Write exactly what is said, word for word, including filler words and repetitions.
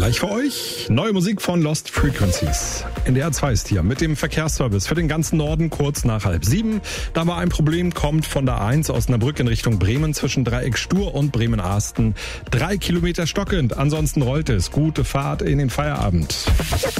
Gleich für euch neue Musik von Lost Frequencies. N D R zwei ist hier mit dem Verkehrsservice für den ganzen Norden kurz nach halb sieben. Da war ein Problem, kommt von der eins Osnabrück in Richtung Bremen zwischen Dreieck Stur und Bremen-Ahsten. Drei Kilometer stockend, ansonsten rollt es. Gute Fahrt in den Feierabend.